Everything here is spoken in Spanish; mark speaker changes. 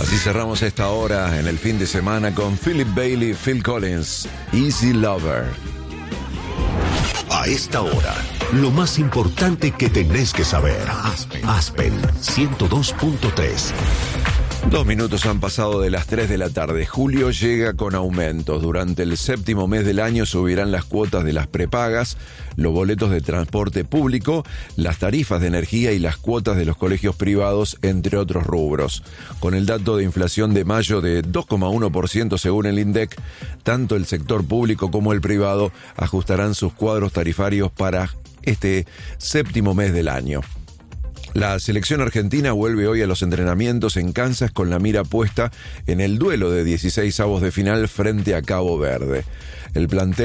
Speaker 1: Así cerramos esta hora en el fin de semana con Philip Bailey, Phil Collins, Easy Lover.
Speaker 2: A esta hora, lo más importante que tenés que saber. Aspen 102.3.
Speaker 1: 2 minutos han pasado de las 3 de la tarde. Julio llega con aumentos. Durante el 7º mes del año subirán las cuotas de las prepagas, los boletos de transporte público, las tarifas de energía y las cuotas de los colegios privados, entre otros rubros. Con el dato de inflación de mayo de 2,1% según el INDEC, tanto el sector público como el privado ajustarán sus cuadros tarifarios para este 7º mes del año. La selección argentina vuelve hoy a los entrenamientos en Kansas con la mira puesta en el duelo de 16avos de final frente a Cabo Verde. El plantel